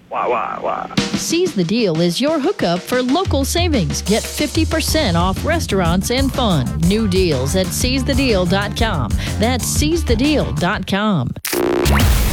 Seize the Deal is your hookup for local savings. Get 50% off restaurants and fun. New deals at seizethedeal.com. That's seizethedeal.com.